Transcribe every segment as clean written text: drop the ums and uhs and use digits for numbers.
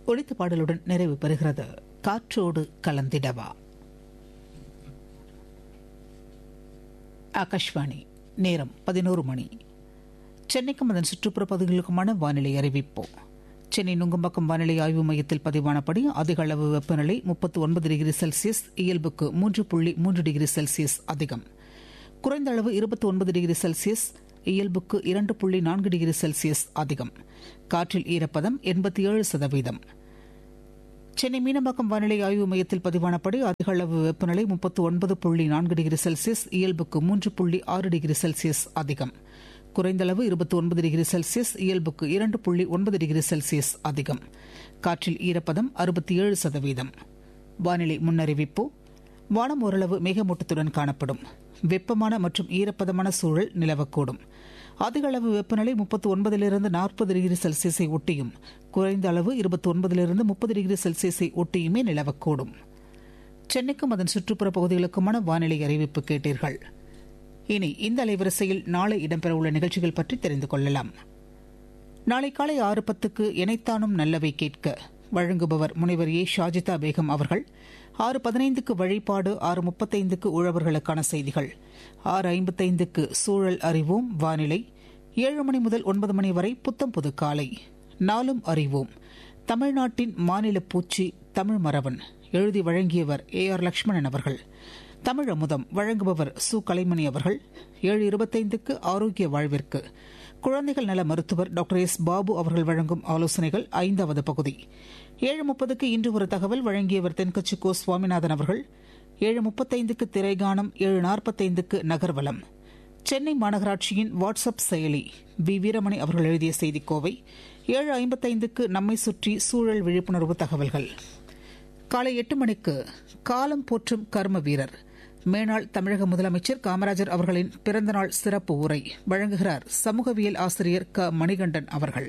ஒலித்த பாடலுடன் நிறைவு பெறுகிறது காற்றோடு கலந்திடவா. ஆகாஷ்வாணி. நேரம் 11 மணி. சென்னைக்கும் அதன் சுற்றுப்புற பகுதிகளுக்குமான வானிலை அறிவிப்பு. சென்னை நுங்கம்பாக்கம் வானிலை ஆய்வு மையத்தில் பதிவானபடி அதிக அளவு வெப்பநிலை 39 டிகிரி செல்சியஸ், இயல்புக்கு 3.3 டிகிரி செல்சியஸ் அதிகம். குறைந்த அளவு 29 டிகிரி செல்சியஸ், இயல்புக்கு 2.4 டிகிரி செல்சியஸ் அதிகம். காற்றில் ஈரப்பதம் 87%. சென்னை மீனம்பாக்கம் வானிலை ஆய்வு மையத்தில் பதிவானபடி அதிக அளவு வெப்பநிலை 39.4 டிகிரி செல்சியஸ், இயல்புக்கு 3.6 டிகிரி செல்சியஸ் அதிகம். குறைந்த அளவு 29 டிகிரி செல்சியஸ், இயல்புக்கு 2.9 டிகிரி செல்சியஸ் அதிகம். காற்றில் ஈரப்பதம் 67%. வானிலை முன்னறிவிப்பு. வானம் ஓரளவு மேகமூட்டத்துடன் காணப்படும். வெப்பமான மற்றும் ஈரப்பதமான சூழல் நிலவக்கூடும். அதிக அளவு வெப்பநிலை 39 40 டிகிரி செல்சியஸை ஒட்டியும், குறைந்த அளவு 29 30 டிகிரி செல்சியஸை ஒட்டியுமே நிலவக்கூடும். சென்னைக்கும் அதன் சுற்றுப்புற பகுதிகளுக்குமான வானிலை அறிவிப்பு கேட்டீர்கள். இனி இந்த அலைவரிசையில் நாளை இடம்பெறவுள்ள நிகழ்ச்சிகள் பற்றி தெரிந்து கொள்ளலாம். நாளை காலை 6:10க்கு எனைத்தானும் நல்லவை கேட்க வழங்குபவர் முனைவர் ஏ. ஷாஜிதா பேகம் அவர்கள். 6:15க்கு வழிபாடு, 6:35க்கு உழவர்களுக்கான செய்திகள், 6:55க்கு சூழல் அறிவோம் வானிலை, 7 மணி முதல் 9 மணி வரை புத்தம் புது காலை. நாளும் அறிவோம். தமிழ்நாட்டின் மாநில பூச்சி தமிழ் மரவன். எழுதி வழங்கியவர் A.R. லட்சுமணன் அவர்கள். தமிழ் அமுதம் வழங்குபவர் சு. கலைமணி அவர்கள். 7:25க்கு ஆரோக்கிய வாழ்விற்கு குழந்தைகள் நல மருத்துவர் டாக்டர் எஸ். பாபு அவர்கள் வழங்கும் ஆலோசனைகள் 5வது பகுதி. 7:30க்கு இன்று ஒரு தகவல் வழங்கியவர் தென்கட்சி கோ. சுவாமிநாதன் அவர்கள். 7:35க்கு திரைகானம், 7:45க்கு நகர்வலம். சென்னை மாநகராட்சியின் வாட்ஸ்அப் செயலி வி. வீரமணி அவர்கள் எழுதிய செய்திக்கோவை. 7:55க்கு நம்மை சுற்றி சூழல் விழிப்புணர்வு தகவல்கள். காலை 8 மணிக்கு காலம் போற்றும் கர்ம வீரர், மேனாள் தமிழக முதலமைச்சர் காமராஜர் அவர்களின் பிறந்தநாள் சிறப்பு உரை வழங்குகிறார் சமூகவியல் ஆசிரியர் க. மணிகண்டன் அவர்கள்.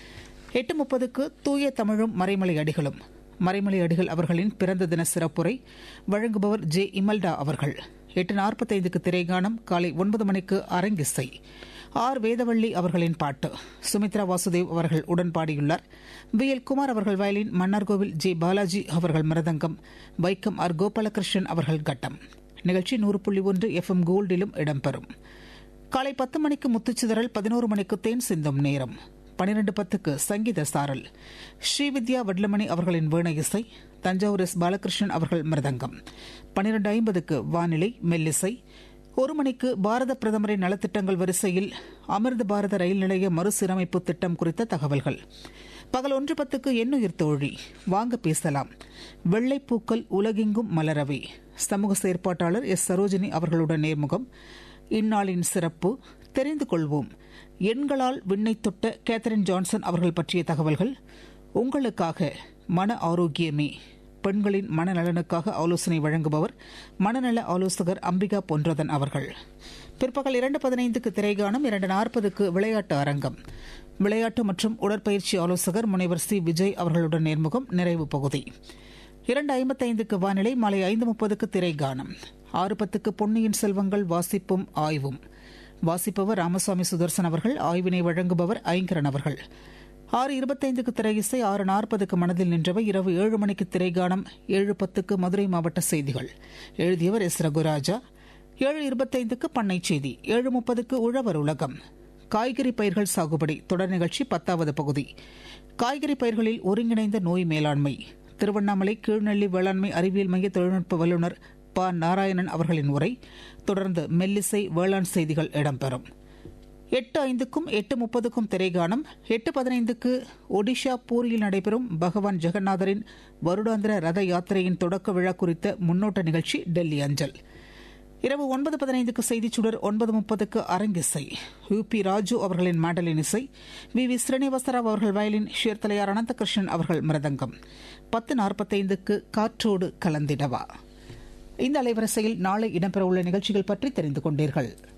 8:30க்கு தூய தமிழும் மறைமலை அடிகளும், மறைமலை அடிகள் அவர்களின் பிறந்த தின சிறப்புரை வழங்குபவர் ஜே. இமல்டா அவர்கள். 8:45க்கு திரைகானம். காலை 9 மணிக்கு அரங்கிசை. ஆர். வேதவள்ளி அவர்களின் பாட்டு, சுமித்ரா வாசுதேவ் அவர்கள் உடன் பாடியுள்ளார். வி. எல். குமார் அவர்கள் வயலின், மன்னார்கோவில் ஜே. பாலாஜி அவர்கள் மிருதங்கம், வைக்கம் ஆர். கோபாலகிருஷ்ணன் அவர்கள் கட்டம். நிகழ்ச்சி 100.1 FM கோல்டிலும் இடம்பெறும். காலை 10 மணிக்கு முத்துச்சிதறல், 11 மணிக்கு தேன் சிந்தும் நேரம், 12:10க்கு சங்கீத சாரல். ஸ்ரீவித்யா வட்லமணி அவர்களின் வீணை இசை, தஞ்சாவூர் எஸ். பாலகிருஷ்ணன் அவர்கள் மிருதங்கம். 12:50க்கு வானிலை மெல்லிசை. 1 மணிக்கு பாரத பிரதமரின் நலத்திட்டங்கள் வரிசையில் அமிர்த பாரத ரயில் நிலைய மறுசீரமைப்பு திட்டம் குறித்த தகவல்கள். பகல் 1:10க்கு எண்ணுயிர் தோழி, வாங்க பேசலாம், வெள்ளைப்பூக்கள் உலகெங்கும் மலரவே, சமூக செயற்பாட்டாளர் எஸ். சரோஜினி அவர்களுடன் நேர்முகம். இந்நாளின் சிறப்பு தெரிந்து கொள்வோம், எண்களால் விண்ணை தொட்ட கேத்தரின் ஜான்சன் அவர்கள் பற்றிய தகவல்கள். உங்களுக்காக மன ஆரோக்கியமே, பெண்களின் மனநலனுக்காக ஆலோசனை வழங்குபவர் மனநல ஆலோசகர் அம்பிகா பொன்றதன் அவர்கள். பிற்பகல் 2:15க்கு திரைகானம், 2:40க்கு விளையாட்டு அரங்கம், விளையாட்டு மற்றும் உடற்பயிற்சி ஆலோசகர் முனைவர் சி. விஜய் அவர்களுடன் நேர்முகம் நிறைவு பகுதி. 2:55க்கு வானிலை. மாலை 5:30க்கு திரைகானம். 6:10க்கு பொன்னியின் செல்வங்கள் வாசிப்பும் ஆய்வும், வாசிப்பவர் ராமசாமி சுதர்சன் அவர்கள். ஆய்வினை வழங்குபவர் ஐங்கரன் அவர்கள். 6:25க்கு திரையிசை. 6:40க்கு மனதில் நின்றவை. இரவு 7 மணிக்கு திரைகானம். 7:10க்கு மதுரை மாவட்ட செய்திகள், எழுதியவர் எஸ். ரகுராஜா. 7:25க்கு பண்ணை செய்தி. 7:30க்கு உழவர் உலகம், காய்கறி பயிர்கள் சாகுபடி தொடர் நிகழ்ச்சி 10வது பகுதி. காய்கறி பயிர்களில் ஒருங்கிணைந்த நோய் மேலாண்மை, திருவண்ணாமலை கீழ்நெல்லி வேளாண்மை அறிவியல் மைய தொழில்நுட்ப வல்லுநர் ப. நாராயணன் அவர்களின் உரை. தொடர்ந்து மெல்லிசை வேளாண் செய்திகள் இடம்பெறும். 8:05க்கும் 8:30க்கும் திரைகானம். 8:15க்கு ஒடிஷா பூரியில் நடைபெறும் பகவான் ஜெகநாதரின் வருடாந்திர ரத யாத்திரையின் தொடக்க விழா குறித்த முன்னோட்ட நிகழ்ச்சி டெல்லி அஞ்சல். இரவு 9:15க்கு செய்திச்சுடர். 9:30க்கு அரங்கிசை, யூ.பி. ராஜு அவர்களின் மாண்டலின் இசை, வி. ஸ்ரீனிவாசராவ் அவர்கள் வயலின், ஷேர்தலையார் அனந்தகிருஷ்ணன் அவர்கள் மிருதங்கம். 10:45க்கு காற்றோடு கலந்திடவா. இந்த அலைவரிசையில் நாளை இடம்பெறவுள்ள நிகழ்ச்சிகள் பற்றி தெரிந்து கொண்டீர்கள்.